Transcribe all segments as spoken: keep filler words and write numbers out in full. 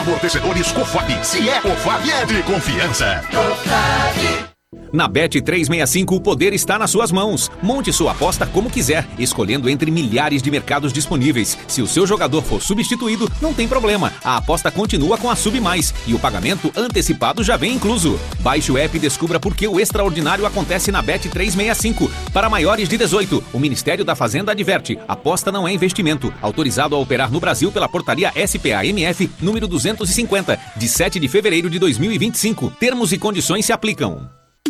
Amortecedores Cofap. Se é Cofap, é de confiança. Cofap. Na Bet trezentos e sessenta e cinco, o poder está nas suas mãos. Monte sua aposta como quiser, escolhendo entre milhares de mercados disponíveis. Se o seu jogador for substituído, não tem problema. A aposta continua com a Sub Mais e o pagamento antecipado já vem incluso. Baixe o app e descubra por que o extraordinário acontece na Bet trezentos e sessenta e cinco. Para maiores de dezoito, o Ministério da Fazenda adverte: aposta não é investimento. Autorizado a operar no Brasil pela portaria S P A M F número duzentos e cinquenta, de sete de fevereiro de dois mil e vinte e cinco. Termos e condições se aplicam.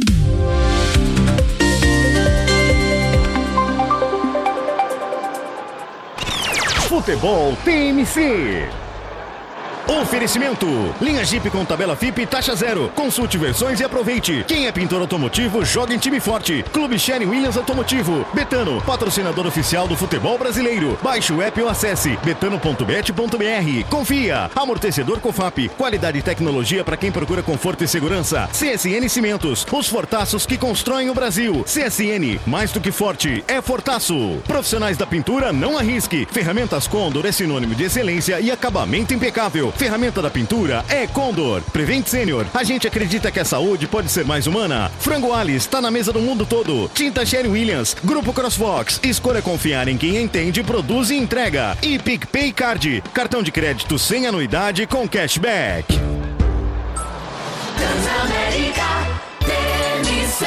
Futebol T M C. Oferecimento: linha Jeep com tabela F I P e taxa zero. Consulte versões e aproveite. Quem é pintor automotivo, joga em time forte. Clube Sherwin Williams Automotivo. Betano, patrocinador oficial do futebol brasileiro. Baixe o app ou acesse betano ponto bet ponto b r. Confia. Amortecedor Cofap. Qualidade e tecnologia para quem procura conforto e segurança. C S N Cimentos. Os fortaços que constroem o Brasil. C S N, mais do que forte, é fortaço. Profissionais da pintura, não arrisque. Ferramentas Condor é sinônimo de excelência e acabamento impecável. Ferramenta da pintura é Condor. Prevent Senior, a gente acredita que a saúde pode ser mais humana. Frango Alice está na mesa do mundo todo. Tinta Sherwin Williams, Grupo Crossfox. Escolha confiar em quem entende, produz e entrega. E PicPay Card, cartão de crédito sem anuidade com cashback. Transamérica, T M C,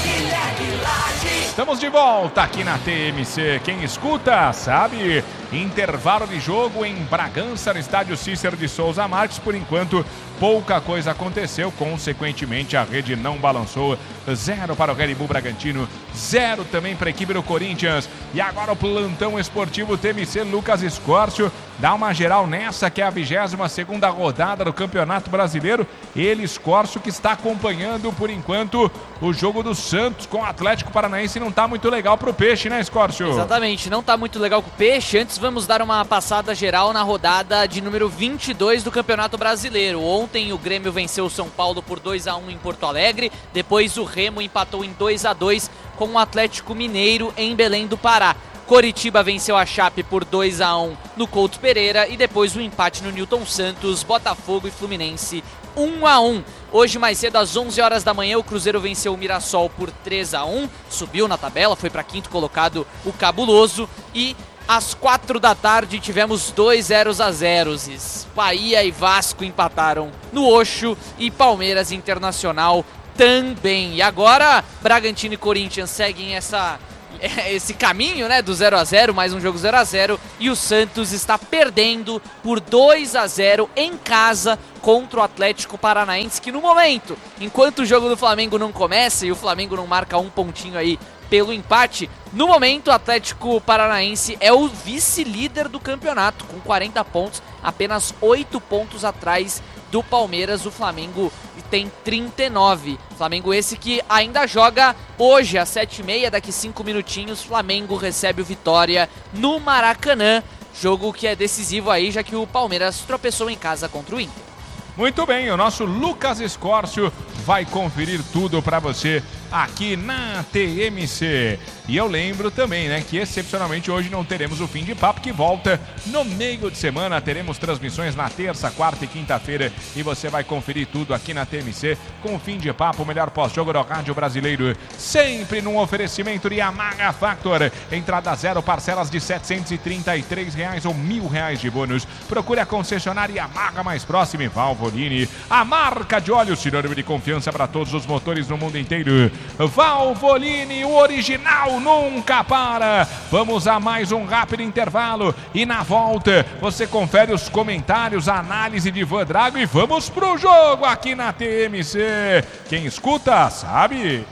Estamos de volta aqui na T M C. Quem escuta sabe. Intervalo de jogo em Bragança, no estádio Cícero de Souza Marques. Por enquanto, pouca coisa aconteceu. Consequentemente, a rede não balançou. Zero para o Red Bull Bragantino, zero também para a equipe do Corinthians. E agora o plantão esportivo T M C. Lucas Escórcio dá uma geral nessa que é a vigésima segunda rodada do Campeonato Brasileiro. Ele, Escórcio, que está acompanhando por enquanto o jogo do Santos com o Atlético Paranaense. Não está muito legal para o Peixe, né, Escórcio? Exatamente, não está muito legal com o Peixe. Antes vamos dar uma passada geral na rodada de número vinte e dois do Campeonato Brasileiro. Ontem o Grêmio venceu o São Paulo por dois a um em Porto Alegre. Depois o Remo empatou em dois a dois com o Atlético Mineiro em Belém do Pará. Coritiba venceu a Chape por dois a um no Couto Pereira e depois o empate no Newton Santos. Botafogo e Fluminense um a um. Hoje mais cedo às onze horas da manhã o Cruzeiro venceu o Mirassol por três a um, subiu na tabela, foi para quinto colocado o Cabuloso. E às quatro da tarde tivemos dois zeros a zeros. Bahia e Vasco empataram no Oxo e Palmeiras e Internacional também. E agora Bragantino e Corinthians seguem essa, esse caminho, né, do zero a zero, mais um jogo zero a zero. E o Santos está perdendo por dois a zero em casa contra o Atlético Paranaense, que no momento, enquanto o jogo do Flamengo não começa e o Flamengo não marca um pontinho aí pelo empate, no momento o Atlético Paranaense é o vice-líder do campeonato com quarenta pontos, apenas oito pontos atrás do Palmeiras. O Flamengo tem trinta e nove. Flamengo esse que ainda joga hoje às sete e meia, daqui cinco minutinhos. Flamengo recebe o Vitória no Maracanã, jogo que é decisivo aí, já que o Palmeiras tropeçou em casa contra o Inter. Muito bem, o nosso Lucas Escórcio vai conferir tudo para você aqui na T M C. E eu lembro também, né, que excepcionalmente hoje não teremos o Fim de Papo, que volta no meio de semana. Teremos transmissões na terça, quarta e quinta-feira e você vai conferir tudo aqui na T M C com o Fim de Papo, o melhor pós-jogo do rádio brasileiro, sempre num oferecimento de Yamaha Factor. Entrada zero, parcelas de setecentos e trinta e três reais ou mil reais de bônus. Procure a concessionária Yamaha mais próxima e Valvoline, a marca de óleo sinônimo de confiança para todos os motores no mundo inteiro. Valvoline, o original nunca para. Vamos a mais um rápido intervalo e na volta você confere os comentários, a análise de Ivan Drago e vamos pro jogo aqui na T M C. Quem escuta sabe.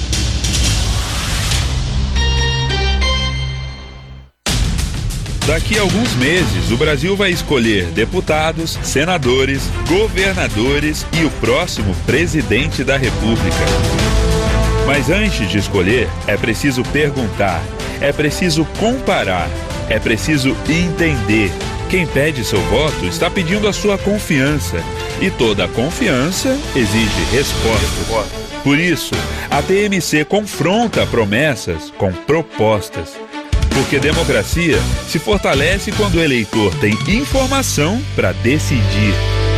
Daqui a alguns meses, o Brasil vai escolher deputados, senadores, governadores e o próximo presidente da República. Mas antes de escolher, é preciso perguntar, é preciso comparar, é preciso entender. Quem pede seu voto está pedindo a sua confiança. E toda confiança exige respostas. Por isso, a T M C confronta promessas com propostas. Porque democracia se fortalece quando o eleitor tem informação para decidir.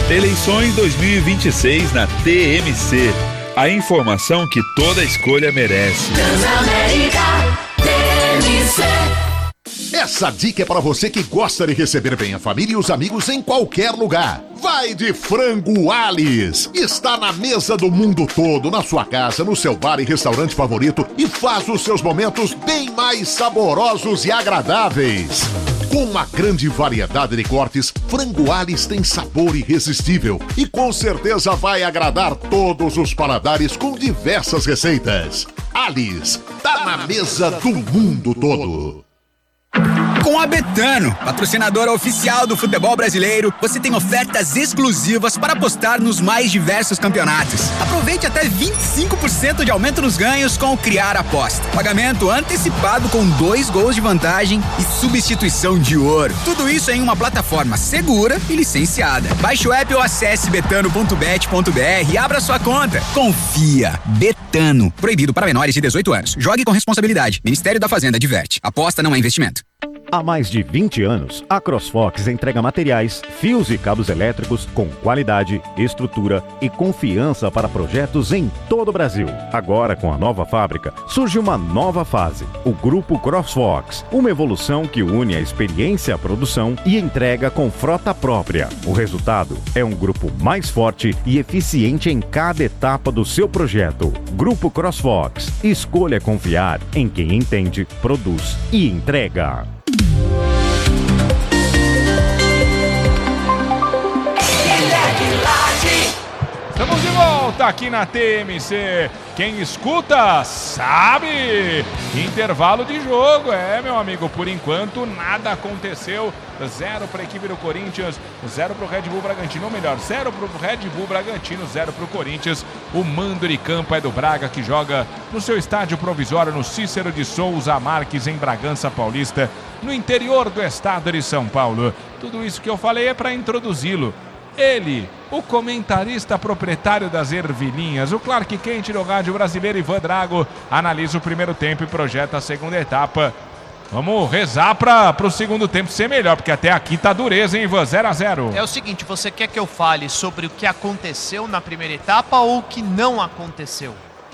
Eleições dois mil e vinte e seis na T M C. A informação que toda escolha merece. Transamérica T M C. Essa dica é para você que gosta de receber bem a família e os amigos em qualquer lugar. Vai de Frango Alice. Está na mesa do mundo todo, na sua casa, no seu bar e restaurante favorito e faz os seus momentos bem mais saborosos e agradáveis. Com uma grande variedade de cortes, Frango Alice tem sabor irresistível e com certeza vai agradar todos os paladares com diversas receitas. Alice, tá na mesa do mundo todo. Com a Betano, patrocinadora oficial do futebol brasileiro, você tem ofertas exclusivas para apostar nos mais diversos campeonatos. Aproveite até vinte e cinco por cento de aumento nos ganhos com o Criar Aposta. Pagamento antecipado com dois gols de vantagem e substituição de ouro. Tudo isso em uma plataforma segura e licenciada. Baixe o app ou acesse betano ponto bet ponto br e abra sua conta. Confia. Betano. Proibido para menores de dezoito anos. Jogue com responsabilidade. Ministério da Fazenda adverte. Aposta não é investimento. Há mais de vinte anos, a CrossFox entrega materiais, fios e cabos elétricos com qualidade, estrutura e confiança para projetos em todo o Brasil. Agora, com a nova fábrica, surge uma nova fase, o Grupo CrossFox, uma evolução que une a experiência à produção e entrega com frota própria. O resultado é um grupo mais forte e eficiente em cada etapa do seu projeto. Grupo CrossFox. Escolha confiar em quem entende, produz e entrega. Estamos de volta aqui na T M C. Quem escuta sabe. Intervalo de jogo, é, meu amigo. Por enquanto, nada aconteceu. Zero para a equipe do Corinthians, zero para o Red Bull Bragantino. Ou melhor, zero para o Red Bull Bragantino, zero para o Corinthians. O mando de campo é do Braga, que joga no seu estádio provisório no Cícero de Souza Marques, em Bragança Paulista, no interior do estado de São Paulo. Tudo isso que eu falei é para introduzi-lo. Ele, o comentarista proprietário das ervilhinhas, o Clark Kent do rádio brasileiro, Ivan Drago, analisa o primeiro tempo e projeta a segunda etapa. Vamos rezar para o segundo tempo ser melhor, porque até aqui tá dureza, hein, Ivan? zero a zero. É o seguinte, você quer que eu fale sobre o que aconteceu na primeira etapa ou o que não aconteceu?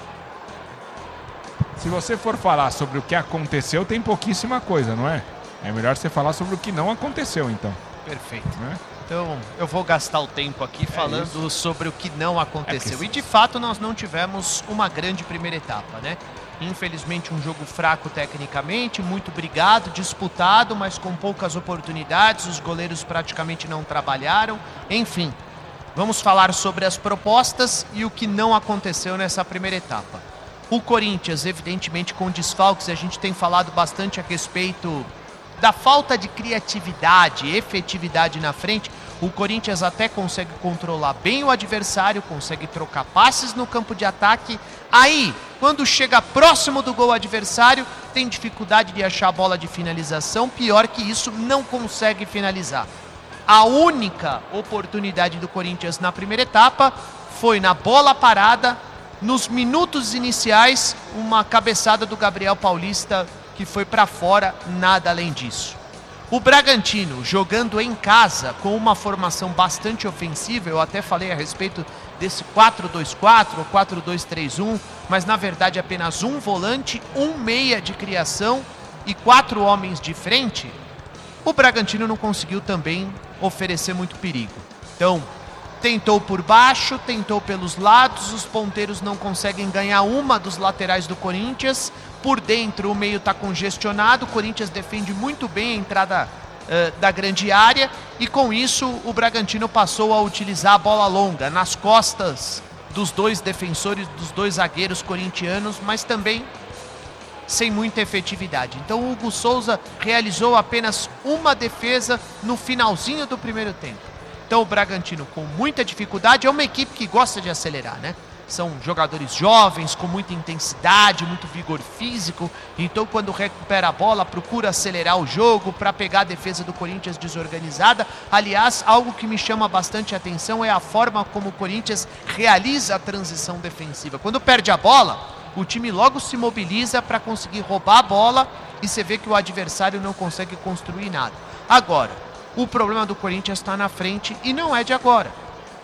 Se você for falar sobre o que aconteceu, tem pouquíssima coisa, não é? É melhor você falar sobre o que não aconteceu, então. Perfeito. Né? Então, eu vou gastar o tempo aqui falando é sobre o que não aconteceu. É e, de fato, nós não tivemos uma grande primeira etapa, né? Infelizmente, um jogo fraco tecnicamente, muito brigado, disputado, mas com poucas oportunidades. Os goleiros praticamente não trabalharam. Enfim, vamos falar sobre as propostas e o que não aconteceu nessa primeira etapa. O Corinthians, evidentemente, com desfalques, a gente tem falado bastante a respeito da falta de criatividade, efetividade na frente. O Corinthians até consegue controlar bem o adversário, consegue trocar passes no campo de ataque. Aí, quando chega próximo do gol adversário, tem dificuldade de achar a bola de finalização. Pior que isso, não consegue finalizar. A única oportunidade do Corinthians na primeira etapa foi na bola parada, nos minutos iniciais, uma cabeçada do Gabriel Paulista que foi para fora, nada além disso. O Bragantino, jogando em casa, com uma formação bastante ofensiva, eu até falei a respeito desse quatro dois quatro ou quatro dois três um, mas na verdade apenas um volante, um meia de criação e quatro homens de frente, o Bragantino não conseguiu também oferecer muito perigo. Então, tentou por baixo, tentou pelos lados, os ponteiros não conseguem ganhar uma dos laterais do Corinthians. Por dentro o meio está congestionado, o Corinthians defende muito bem a entrada uh, da grande área e com isso o Bragantino passou a utilizar a bola longa nas costas dos dois defensores, dos dois zagueiros corintianos, mas também sem muita efetividade. Então o Hugo Souza realizou apenas uma defesa no finalzinho do primeiro tempo. Então o Bragantino com muita dificuldade, é uma equipe que gosta de acelerar, né? São jogadores jovens, com muita intensidade, muito vigor físico. Então, quando recupera a bola, procura acelerar o jogo para pegar a defesa do Corinthians desorganizada. Aliás, algo que me chama bastante atenção é a forma como o Corinthians realiza a transição defensiva. Quando perde a bola, o time logo se mobiliza para conseguir roubar a bola e você vê que o adversário não consegue construir nada. Agora, o problema do Corinthians está na frente e não é de agora.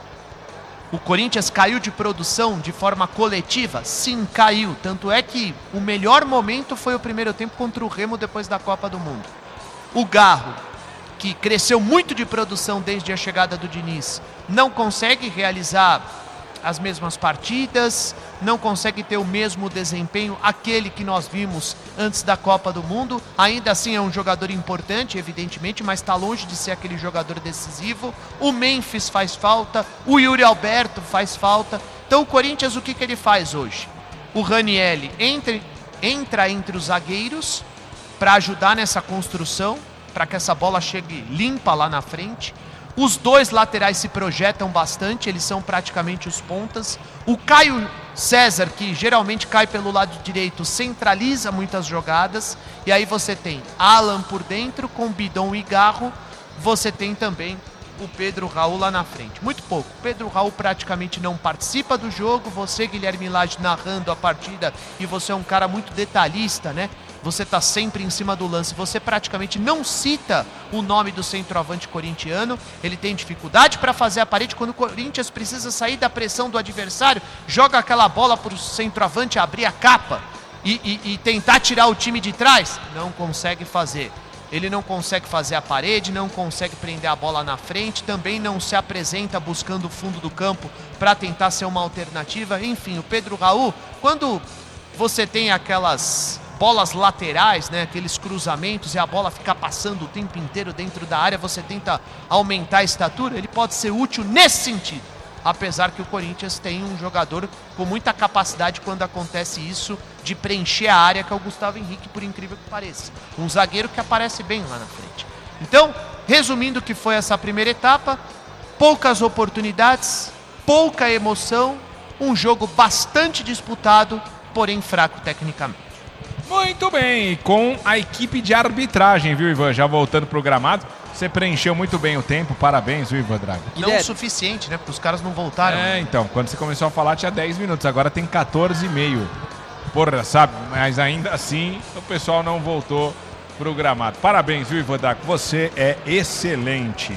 O Corinthians caiu de produção de forma coletiva? Sim, caiu. Tanto é que o melhor momento foi o primeiro tempo contra o Remo depois da Copa do Mundo. O Garro, que cresceu muito de produção desde a chegada do Diniz, não consegue realizar as mesmas partidas, não consegue ter o mesmo desempenho, aquele que nós vimos antes da Copa do Mundo. Ainda assim é um jogador importante, evidentemente, mas está longe de ser aquele jogador decisivo. O Memphis faz falta, o Yuri Alberto faz falta. Então o Corinthians, o que, que ele faz hoje? O Ranieri entra, entra entre os zagueiros para ajudar nessa construção, para que essa bola chegue limpa lá na frente. Os dois laterais se projetam bastante, eles são praticamente os pontas. O Caio César, que geralmente cai pelo lado direito, centraliza muitas jogadas. E aí você tem Alan por dentro, com Bidon e Garro. Você tem também o Pedro Raul lá na frente. Muito pouco. O Pedro Raul praticamente não participa do jogo. Você, Guilherme Lage, narrando a partida, e você é um cara muito detalhista, né? Você está sempre em cima do lance, você praticamente não cita o nome do centroavante corintiano. Ele tem dificuldade para fazer a parede. Quando o Corinthians precisa sair da pressão do adversário, joga aquela bola para o centroavante abrir a capa e, e, e tentar tirar o time de trás. Não consegue fazer. Ele não consegue fazer a parede, não consegue prender a bola na frente, também não se apresenta buscando o fundo do campo para tentar ser uma alternativa. Enfim, o Pedro Raul, quando você tem aquelas bolas laterais, né, aqueles cruzamentos e a bola fica passando o tempo inteiro dentro da área, você tenta aumentar a estatura, ele pode ser útil nesse sentido. Apesar que o Corinthians tem um jogador com muita capacidade quando acontece isso, de preencher a área, que é o Gustavo Henrique, por incrível que pareça. Um zagueiro que aparece bem lá na frente. Então, resumindo o que foi essa primeira etapa, poucas oportunidades, pouca emoção, um jogo bastante disputado, porém fraco tecnicamente. Muito bem, com a equipe de arbitragem, viu, Ivan? Já voltando pro gramado, você preencheu muito bem o tempo, parabéns, viu, Ivan Drago? Não o suficiente, né? Porque os caras não voltaram. É, então, quando você começou a falar tinha dez minutos, agora tem quatorze e meio. Porra, sabe? Mas ainda assim, o pessoal não voltou pro gramado. Parabéns, viu, Ivan Drago? Você é excelente.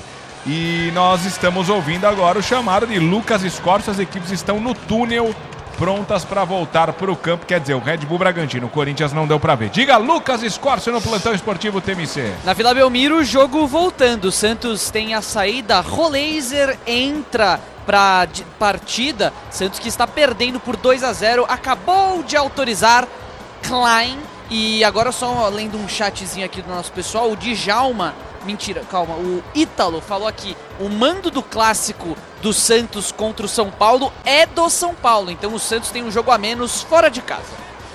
E nós estamos ouvindo agora o chamado de Lucas Scorcio, as equipes estão no túnel, prontas para voltar para o campo, quer dizer, o Red Bull Bragantino, o Corinthians não deu para ver. Diga, Lucas Scorcio no plantão esportivo T M C. Na Vila Belmiro, o jogo voltando. O Santos tem a saída, Roleiser entra para partida. Santos que está perdendo por dois a zero, acabou de autorizar Klein. E agora só lendo um chatzinho aqui do nosso pessoal, o Djalma, mentira, calma, o Ítalo falou aqui, o mando do clássico do Santos contra o São Paulo é do São Paulo, então o Santos tem um jogo a menos fora de casa.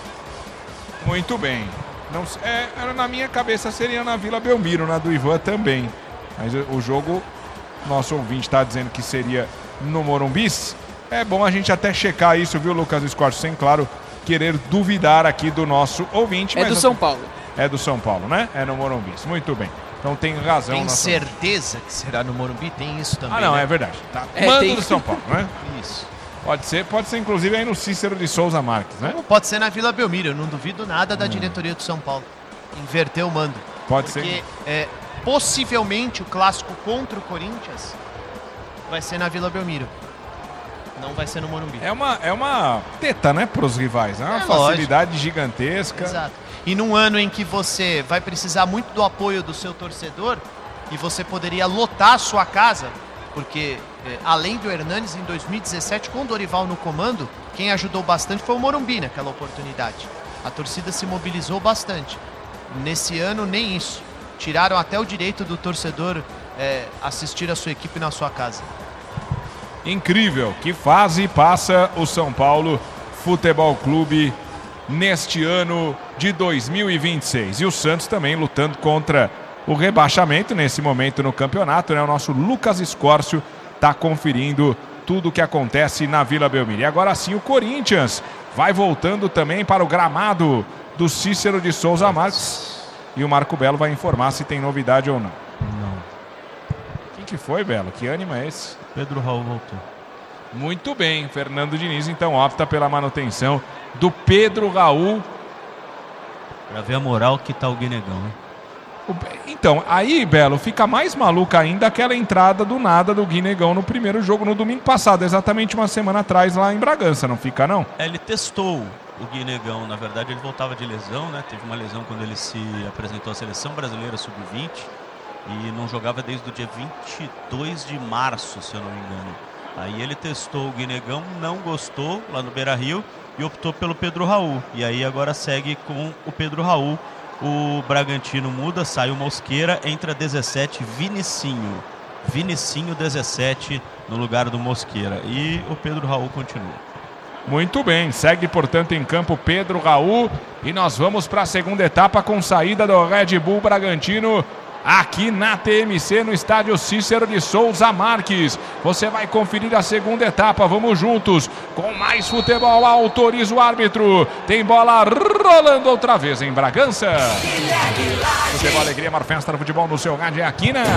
Muito bem. Não, é, na minha cabeça seria na Vila Belmiro, na do Ivan também. Mas o jogo, nosso ouvinte está dizendo que seria no Morumbi. É bom a gente até checar isso, viu, Lucas Scorcio, sem, claro, querer duvidar aqui do nosso ouvinte. É mas do não... São Paulo. É do São Paulo, né? É no Morumbi. Muito bem. Então tem razão. Tem nossa... certeza que será no Morumbi? Tem isso também, Ah, não, né? é verdade. Tá. É, Mando tem... do São Paulo, né? Isso. Pode ser, pode ser inclusive aí no Cícero de Souza Marques, né? Como pode ser na Vila Belmiro, eu não duvido nada da hum. diretoria do São Paulo. Inverter o mando. Pode Porque, ser. Porque é, possivelmente o clássico contra o Corinthians vai ser na Vila Belmiro. Não vai ser no Morumbi. É uma, é uma teta, né, pros rivais. É uma é facilidade lógico. gigantesca. Exato. E num ano em que você vai precisar muito do apoio do seu torcedor e você poderia lotar a sua casa, porque é, além do Hernanes, em dois mil e dezessete, com o Dorival no comando, quem ajudou bastante foi o Morumbi naquela oportunidade. A torcida se mobilizou bastante. Nesse ano, nem isso. Tiraram até o direito do torcedor é, assistir a sua equipe na sua casa. Incrível, que fase passa o São Paulo Futebol Clube neste ano de dois mil e vinte e seis. E o Santos também lutando contra o rebaixamento nesse momento no campeonato, né? O nosso Lucas Scorcio está conferindo tudo o que acontece na Vila Belmiro. E agora sim o Corinthians vai voltando também para o gramado do Cícero de Souza Marques. E o Marco Belo vai informar se tem novidade ou não. Não. Quem que foi, Belo? Que ânimo é esse? Pedro Raul voltou. Muito bem, Fernando Diniz então opta pela manutenção do Pedro Raul. Pra ver a moral que tá o Guinegão, hein? Então, aí, Belo, fica mais maluca ainda aquela entrada do nada do Guinegão no primeiro jogo no domingo passado, exatamente uma semana atrás lá em Bragança, não fica não? É, ele testou o Guinegão, na verdade ele voltava de lesão, né? Teve uma lesão quando ele se apresentou à Seleção Brasileira sub vinte e não jogava desde o dia vinte e dois de março, se eu não me engano. Aí ele testou o Guinegão, não gostou lá no Beira-Rio e optou pelo Pedro Raul. E aí agora segue com o Pedro Raul. O Bragantino muda, sai o Mosqueira, entra dezessete, Vinicinho. Vinicinho dezessete no lugar do Mosqueira. E o Pedro Raul continua. Muito bem, segue portanto em campo Pedro Raul. E nós vamos para a segunda etapa com saída do Red Bull Bragantino. Aqui na T M C, no estádio Cícero de Souza Marques. Você vai conferir a segunda etapa. Vamos juntos com mais futebol. Autoriza o árbitro. Tem bola rolando outra vez em Bragança. Futebol, alegria, maior festa do futebol no seu rádio é aqui na...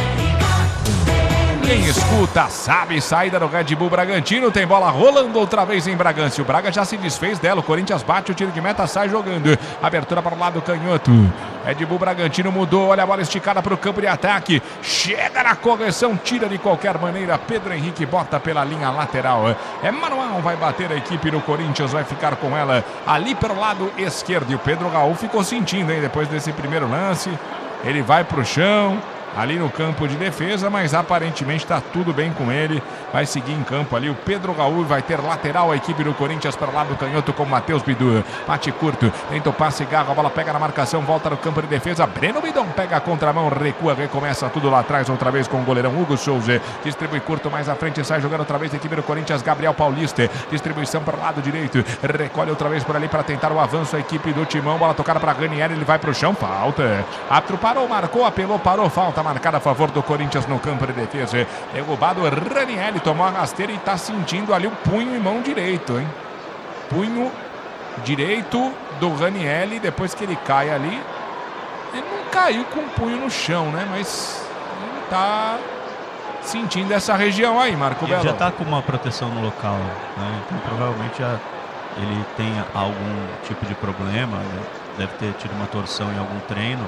Quem escuta sabe, saída do Red Bull Bragantino, tem bola rolando outra vez em Bragança. O Braga já se desfez dela, o Corinthians bate, o tiro de meta sai jogando. Abertura para o lado canhoto. Red Bull Bragantino mudou, olha a bola esticada para o campo de ataque. Chega na correção, tira de qualquer maneira. Pedro Henrique bota pela linha lateral. É manual, vai bater a equipe do Corinthians, vai ficar com ela ali pelo lado esquerdo. E o Pedro Raul ficou sentindo, hein, depois desse primeiro lance. Ele vai para o chão. Ali no campo de defesa, mas aparentemente está tudo bem com ele. Vai seguir em campo ali o Pedro Raul, vai ter lateral a equipe do Corinthians para lá do canhoto com o Matheus Bidu. Bate curto, tenta o passe, garra, a bola pega na marcação, volta no campo de defesa. Breno Bidon pega a contramão, recua, recomeça tudo lá atrás outra vez com o goleirão Hugo Souza. Distribui curto mais à frente, sai jogando outra vez a equipe do Corinthians, Gabriel Paulista. Distribuição para o lado direito, recolhe outra vez por ali para tentar o avanço a equipe do Timão. Bola tocada para Ranieri, ele vai para o chão, falta. Árbitro parou, marcou, apelou, parou, falta marcada a favor do Corinthians no campo de defesa. Derrubado, Ranieri tomou a rasteira e está sentindo ali o punho e mão direito, hein? Punho direito do Ranieri, depois que ele cai ali. Ele não caiu com o punho no chão, né? Mas ele está sentindo essa região aí, Marco Belo. Ele já está com uma proteção no local, né? Então provavelmente já ele tem algum tipo de problema, né? Deve ter tido uma torção em algum treino.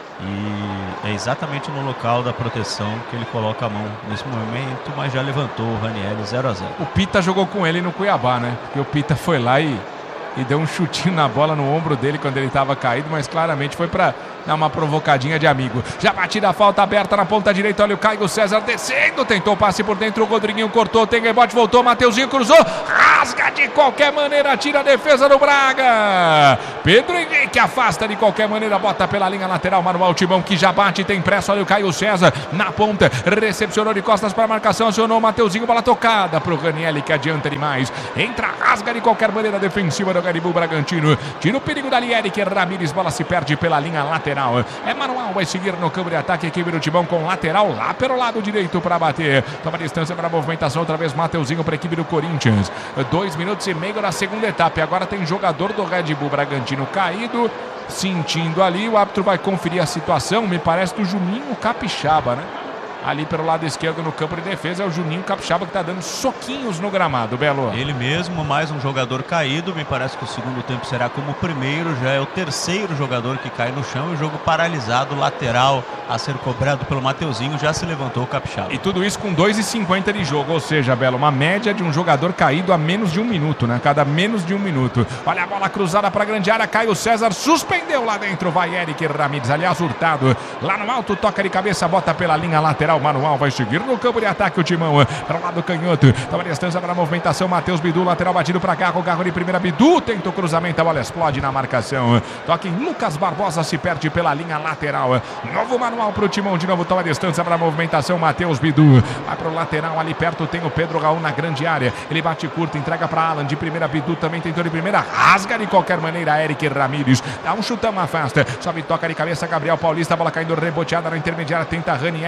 E é exatamente no local da proteção que ele coloca a mão nesse momento, mas já levantou o Ranieri zero a zero. O Pita jogou com ele no Cuiabá, né? Porque o Pita foi lá e, e deu um chutinho na bola no ombro dele quando ele estava caído, mas claramente foi para dar uma provocadinha de amigo. Já batida a falta aberta na ponta direita, olha o Caio César descendo, tentou o passe por dentro, o Rodriguinho cortou, tem rebote, voltou, Mateuzinho cruzou, rasga de qualquer maneira, tira a defesa do Braga. Pedro Henrique afasta de qualquer maneira, bota pela linha lateral, Manuel Timão que já bate, tem pressa, olha o Caio César na ponta, recepcionou de costas para a marcação, acionou o Mateuzinho, bola tocada para o Ranieri que adianta demais, entra, rasga de qualquer maneira defensiva do Red Bull Bragantino, tira o perigo da Eric Ramírez, bola se perde pela linha lateral. É manual, vai seguir no campo de ataque a equipe do Timão com lateral lá pelo lado direito para bater. Toma distância para a movimentação, outra vez Mateuzinho para a equipe do Corinthians. Dois minutos e meio na segunda etapa. E agora tem jogador do Red Bull Bragantino caído, sentindo ali. O árbitro vai conferir a situação, me parece do Juninho Capixaba, né? Ali pelo lado esquerdo no campo de defesa é o Juninho Capixaba que está dando soquinhos no gramado, Belo. Ele mesmo, mais um jogador caído, me parece que o segundo tempo será como o primeiro, já é o terceiro jogador que cai no chão, e o jogo paralisado, lateral a ser cobrado pelo Mateuzinho, já se levantou o Capixaba. E tudo isso com dois e cinquenta de jogo, ou seja, Belo, uma média de um jogador caído a menos de um minuto, né? Cada menos de um minuto. Olha a bola cruzada para a grande área, Caio César suspendeu lá dentro, vai Eric Ramírez, aliás, Hurtado, lá no alto, toca de cabeça, bota pela linha lateral, Manual vai seguir no campo de ataque o Timão, para o lado canhoto, toma distância para a movimentação, Matheus Bidu, lateral batido para Garro, Garro de primeira, Bidu tenta o cruzamento, a bola explode na marcação, toque em Lucas Barbosa, se perde pela linha lateral, novo Manual para o Timão, de novo toma distância para a movimentação, Matheus Bidu, vai para o lateral, ali perto tem o Pedro Raul na grande área, ele bate curto, entrega para Alan, de primeira, Bidu também tentou de primeira, rasga de qualquer maneira, Eric Ramírez, dá um chutão, afasta, sobe, toca de cabeça, Gabriel Paulista, a bola caindo reboteada na intermediária, tenta Ranieri, rasga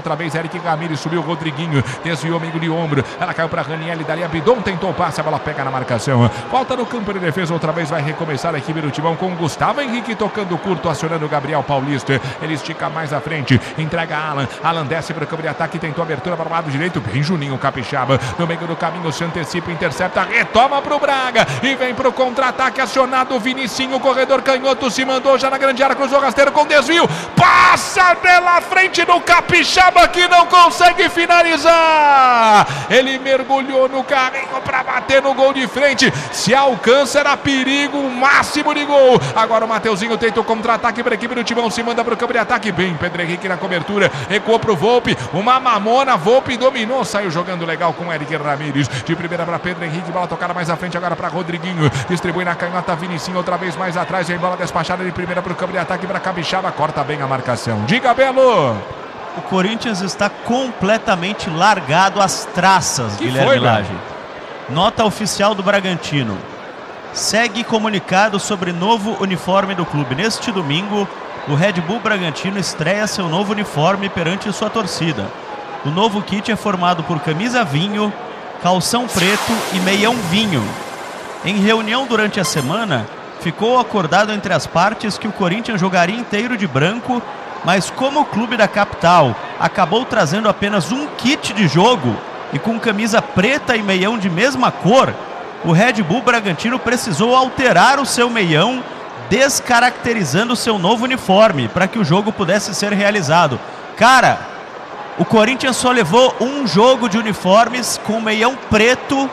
outra vez Eric Ramírez, subiu o Rodriguinho, desviou amigo de ombro, ela caiu para Raniel, dali a Bidon tentou o passe, a bola pega na marcação, volta no campo de defesa, outra vez vai recomeçar a equipe do Timão com o Gustavo Henrique tocando curto, acionando o Gabriel Paulista, ele estica mais à frente, entrega a Alan, Alan desce para o campo de ataque, tentou a abertura para o lado direito, bem Juninho Capixaba, no meio do caminho se antecipa, intercepta, retoma para o Braga e vem para o contra-ataque, acionado o Vinicinho, corredor canhoto, se mandou já na grande área, cruzou rasteiro com desvio, passa pela frente do Capixaba que não consegue finalizar, ele mergulhou no carrinho para bater no gol de frente, se alcança era perigo máximo de gol, agora o Mateuzinho tenta o contra-ataque para a equipe do Timão, se manda para o campo de ataque, bem Pedro Henrique na cobertura, recuou para o Volpe, uma mamona, Volpe dominou, saiu jogando legal com Eric Ramírez, de primeira para Pedro Henrique, bola tocada mais à frente agora para Rodriguinho, distribui na canhota, Vinicinho outra vez mais atrás, vem bola despachada de primeira para o campo de ataque para Capixaba, corta bem a marcação, diga Belo! O Corinthians está completamente largado às traças, que Guilherme foi, Lage. Nota oficial do Bragantino. Segue comunicado sobre novo uniforme do clube. Neste domingo, o Red Bull Bragantino estreia seu novo uniforme perante sua torcida. O novo kit é formado por camisa vinho, calção preto e meião vinho. Em reunião durante a semana, ficou acordado entre as partes que o Corinthians jogaria inteiro de branco, mas como o clube da capital acabou trazendo apenas um kit de jogo e com camisa preta e meião de mesma cor, o Red Bull Bragantino precisou alterar o seu meião, descaracterizando o seu novo uniforme para que o jogo pudesse ser realizado. Cara, o Corinthians só levou um jogo de uniformes com meião preto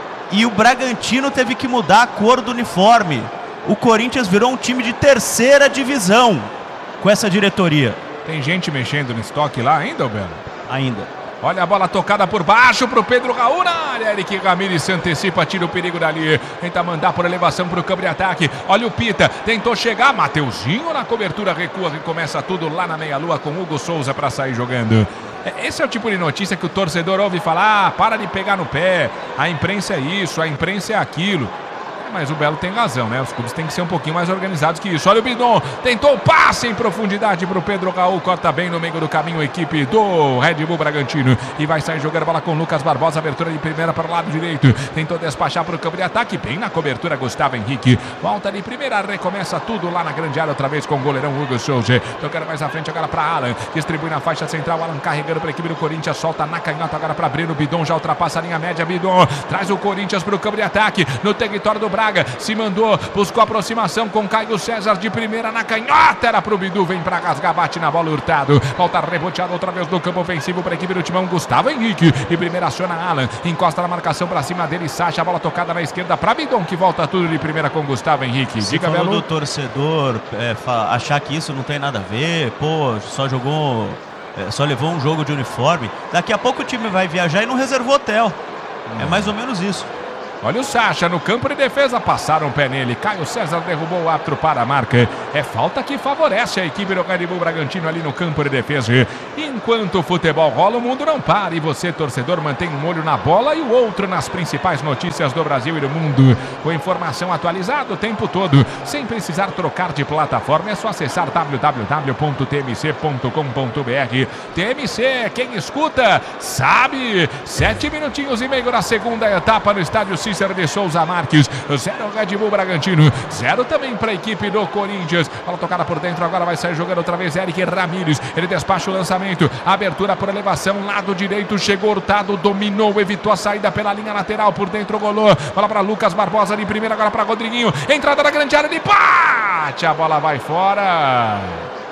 e o Bragantino teve que mudar a cor do uniforme. O Corinthians virou um time de terceira divisão com essa diretoria. Tem gente mexendo no estoque lá ainda, Belo? Ainda. Olha a bola tocada por baixo para o Pedro Raul na área. Eric Ramírez se antecipa, tira o perigo dali. Tenta mandar por elevação para o campo de ataque. Olha o Pita, tentou chegar. Mateuzinho na cobertura, recua, recomeça tudo lá na meia-lua com Hugo Souza para sair jogando. Esse é o tipo de notícia que o torcedor ouve falar: ah, para de pegar no pé. A imprensa é isso, a imprensa é aquilo. Mas o Belo tem razão, né? Os clubes têm que ser um pouquinho mais organizados que isso. Olha o Bidon, tentou o passe em profundidade para o Pedro Raul, corta bem no meio do caminho a equipe do Red Bull Bragantino e vai sair jogando bola com Lucas Barbosa, abertura de primeira para o lado direito, tentou despachar para o campo de ataque, bem na cobertura Gustavo Henrique, volta de primeira, recomeça tudo lá na grande área outra vez com o goleirão Hugo Souza, tocando mais à frente agora para Alan, distribui na faixa central, Alan carregando para a equipe do Corinthians, solta na canhota agora para Breno, Bidon já ultrapassa a linha média, Bidon traz o Corinthians para o campo de ataque, no território do Braga, se mandou, buscou aproximação com Caio César de primeira na canhota, era pro Bidu, vem pra rasgar, bate na bola, Hurtado, volta reboteado outra vez no campo ofensivo para a equipe do Timão, Gustavo Henrique, de primeira aciona Alan, encosta na marcação pra cima dele, Sacha, a bola tocada na esquerda pra Bidon, que volta tudo de primeira com Gustavo Henrique. Se Diga, falou Belo. do torcedor é, achar que isso não tem nada a ver, pô, só jogou, é, só levou um jogo de uniforme, daqui a pouco o time vai viajar e não reservou hotel, hum. é mais ou menos isso. Olha o Sacha no campo de defesa, passaram o pé nele, Caio César derrubou o árbitro para a marca, é falta que favorece a equipe do Red Bull Bragantino ali no campo de defesa. Enquanto o futebol rola, o mundo não para e você, torcedor, mantém um olho na bola e o outro nas principais notícias do Brasil e do mundo, com informação atualizada o tempo todo, sem precisar trocar de plataforma, é só acessar w w w ponto t m c ponto com ponto b r. T M C, quem escuta sabe, sete minutinhos e meio na segunda etapa no estádio Cícero de Souza Marques, zero Red Bull Bragantino, zero também para a equipe do Corinthians, bola tocada por dentro, agora vai sair jogando outra vez Eric Ramírez, ele despacha o lançamento, abertura por elevação, lado direito, chegou Hurtado, dominou, evitou a saída pela linha lateral, por dentro golou, bola para Lucas Barbosa de primeira, agora para Rodriguinho, entrada na grande área, ele bate, a bola vai fora.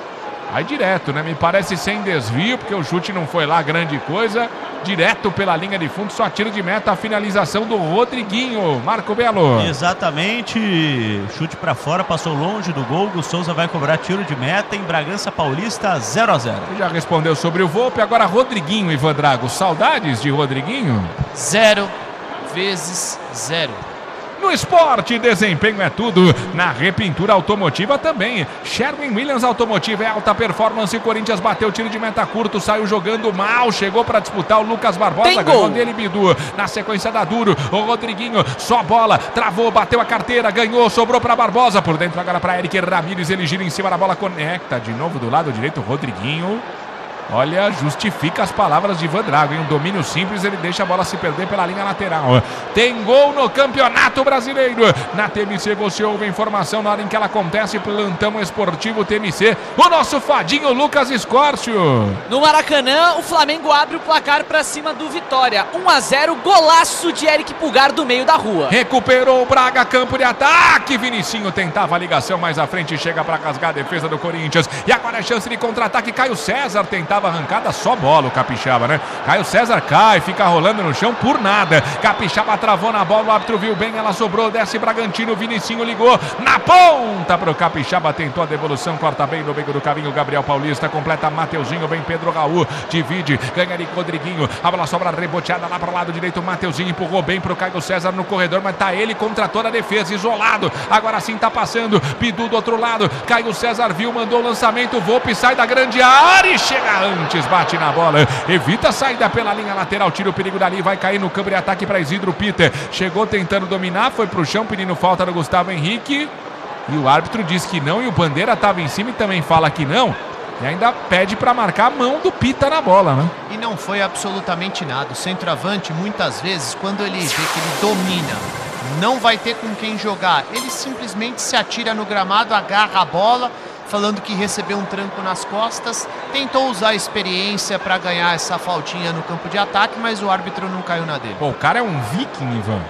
Aí direto, né? Me parece sem desvio, porque o chute não foi lá grande coisa. Direto pela linha de fundo, só tiro de meta, a finalização do Rodriguinho. Marco Belo. Exatamente. Chute pra fora, passou longe do gol. O Souza vai cobrar tiro de meta em Bragança Paulista, zero a zero. Já respondeu sobre o Volpe, agora Rodriguinho, Ivan Drago. Saudades de Rodriguinho? Zero vezes zero. No esporte, desempenho é tudo. Na repintura automotiva também. Sherwin Williams Automotiva é alta performance. O Corinthians bateu tiro de meta curto, saiu jogando mal. Chegou para disputar o Lucas Barbosa. Ganhou dele Bidu. Na sequência da Duro, o Rodriguinho, só bola. Travou, bateu a carteira, ganhou, sobrou para Barbosa. Por dentro agora para Eric Ramírez. Ele gira em cima da bola, conecta de novo do lado direito. Rodriguinho. Olha, justifica as palavras de Ivan Drago, hein? Um domínio simples, ele deixa a bola se perder pela linha lateral. Tem gol no Campeonato Brasileiro. Na T M C você ouve a informação na hora em que ela acontece. Plantão Esportivo T M C. O nosso fadinho Lucas Escórcio. No Maracanã, o Flamengo abre o placar para cima do Vitória. um a zero, golaço de Eric Pulgar do meio da rua. Recuperou o Braga, campo de ataque. Vinicinho tentava a ligação mais à frente, chega para rasgar a defesa do Corinthians. E agora é chance de contra-ataque. Caio César tentava arrancada, só bola o Capixaba, né? Caio César cai, fica rolando no chão por nada. Capixaba travou na bola, o árbitro viu bem, ela sobrou, desce Bragantino, Vinicinho ligou na ponta pro Capixaba, tentou a devolução, corta bem no meio do caminho, Gabriel Paulista, completa Mateuzinho, vem Pedro Raul, divide, ganha de Rodriguinho, a bola sobra reboteada lá pro lado direito, Mateuzinho empurrou bem pro Caio César no corredor, mas tá ele contra toda a defesa, isolado, agora sim tá passando, Bidu do outro lado, Caio César viu, mandou o lançamento, Volpe sai da grande área e chega antes, bate na bola, evita a saída pela linha lateral, tira o perigo dali, vai cair no campo de ataque para Isidro Peter, chegou tentando dominar, foi pro chão, pedindo falta no Gustavo Henrique, e o árbitro diz que não, e o Bandeira estava em cima e também fala que não, e ainda pede para marcar a mão do Pita na bola, né? E não foi absolutamente nada, o centroavante muitas vezes, quando ele vê que ele domina, não vai ter com quem jogar, ele simplesmente se atira no gramado, agarra a bola, falando que recebeu um tranco nas costas, tentou usar a experiência para ganhar essa faltinha no campo de ataque, mas o árbitro não caiu na dele. Pô, o cara é um viking, Ivan.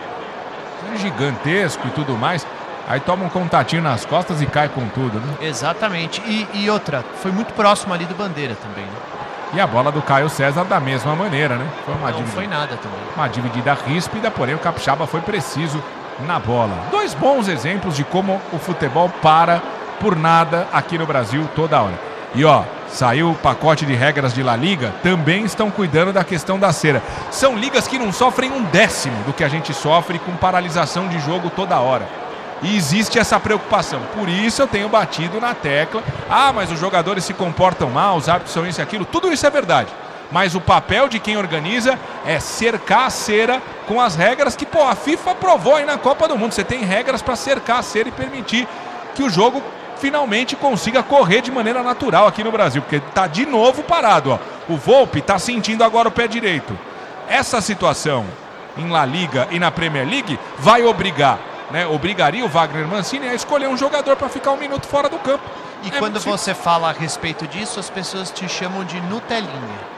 É gigantesco e tudo mais. Aí toma um contatinho nas costas e cai com tudo, né? Exatamente. E, e outra, foi muito próximo ali do Bandeira também, né? E a bola do Caio César da mesma maneira, né? Foi uma não dividida, foi nada também. Uma dividida ríspida, porém o Capixaba foi preciso na bola. Dois bons exemplos de como o futebol para por nada aqui no Brasil toda hora. E ó, saiu o pacote de regras de La Liga, também estão cuidando da questão da cera. São ligas que não sofrem um décimo do que a gente sofre com paralisação de jogo toda hora. E existe essa preocupação. Por isso eu tenho batido na tecla. Ah, mas os jogadores se comportam mal, os árbitros são isso e aquilo. Tudo isso é verdade. Mas o papel de quem organiza é cercar a cera com as regras que, pô, a FIFA aprovou aí na Copa do Mundo. Você tem regras para cercar a cera e permitir que o jogo finalmente consiga correr de maneira natural aqui no Brasil, porque tá de novo parado, ó. O Volpe tá sentindo agora o pé direito. Essa situação em La Liga e na Premier League vai obrigar, né, obrigaria o Wagner Mancini a escolher um jogador para ficar um minuto fora do campo. E é quando muito você fala a respeito disso, as pessoas te chamam de Nutelinha.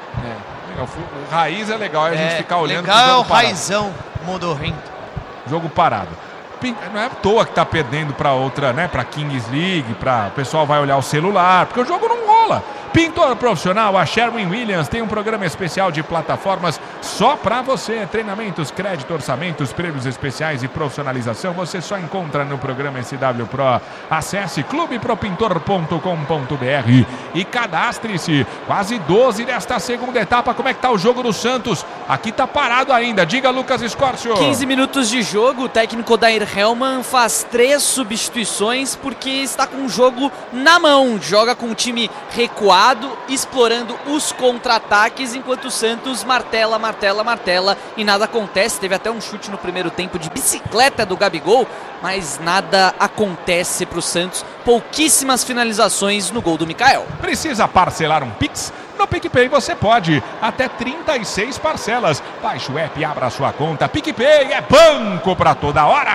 É, o raiz é legal, a gente é, ficar olhando legal é o parado. raizão modorrento. Jogo parado. Não é à toa que tá perdendo para outra, né? Para Kings League, para o pessoal vai olhar o celular, porque o jogo não rola. Pintor profissional, a Sherwin Williams tem um programa especial de plataformas só para você. Treinamentos, crédito, orçamentos, prêmios especiais e profissionalização. Você só encontra no programa S W Pro. Acesse clube pro pintor ponto com ponto b r e cadastre-se. Quase doze desta segunda etapa. Como é que tá o jogo do Santos? Aqui tá parado ainda. Diga, Lucas Escórcio. quinze minutos de jogo. O técnico Dair Hellman faz três substituições porque está com o jogo na mão. Joga com o time recuado, explorando os contra-ataques, enquanto o Santos martela, martela, martela e nada acontece. Teve até um chute no primeiro tempo de bicicleta do Gabigol, mas nada acontece para o Santos. Pouquíssimas finalizações no gol do Mikael. Precisa parcelar um Pix? No PicPay você pode, até trinta e seis parcelas. Baixe o app e abra sua conta. PicPay é banco para toda hora.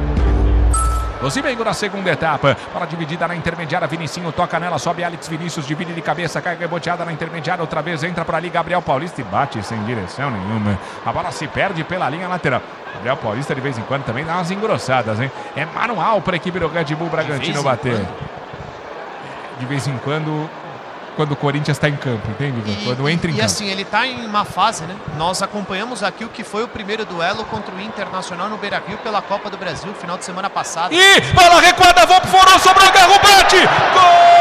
Dozimengo na segunda etapa, bola dividida na intermediária, Vinicinho toca nela, sobe Alex Vinícius, divide de cabeça, cai reboteada na intermediária, outra vez entra para ali Gabriel Paulista e bate sem direção nenhuma. A bola se perde pela linha lateral. Gabriel Paulista de vez em quando também dá umas engrossadas, hein? É manual para a equipe do Red Bull Bragantino bater. De vez em quando, quando o Corinthians está em campo, entende? E, quando entra em e campo. assim, ele está em uma fase, né? Nós acompanhamos aqui o que foi o primeiro duelo contra o Internacional no Beira-Rio pela Copa do Brasil, final de semana passada. E bola recuada, Volpe furou, sobrou, Garro, bate! Gol!